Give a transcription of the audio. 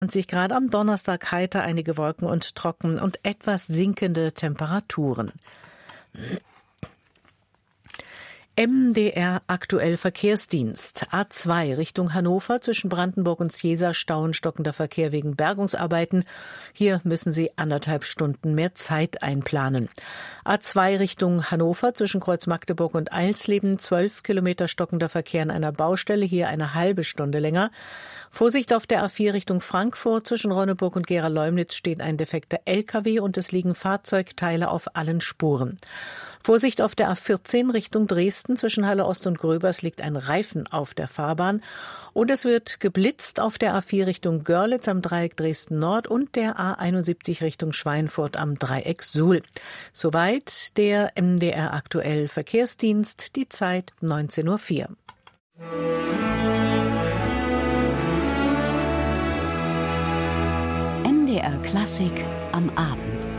20 Grad, am Donnerstag heiter, einige Wolken und trocken und etwas sinkende Temperaturen. MDR aktuell Verkehrsdienst. A2 Richtung Hannover zwischen Brandenburg und Ziesa Stauen, stockender Verkehr wegen Bergungsarbeiten. Hier müssen Sie 1,5 Stunden mehr Zeit einplanen. A2 Richtung Hannover zwischen Kreuz Magdeburg und Eilsleben 12 Kilometer stockender Verkehr an einer Baustelle, hier eine halbe Stunde länger. Vorsicht auf der A4 Richtung Frankfurt zwischen Ronneburg und Gera-Leumnitz steht ein defekter LKW und es liegen Fahrzeugteile auf allen Spuren. Vorsicht auf der A14 Richtung Dresden zwischen Halle Ost und Gröbers liegt ein Reifen auf der Fahrbahn und es wird geblitzt auf der A4 Richtung Görlitz am Dreieck Dresden Nord und der A71 Richtung Schweinfurt am Dreieck Suhl. Soweit der MDR aktuell Verkehrsdienst, die Zeit 19:04 Uhr. MDR Klassik am Abend.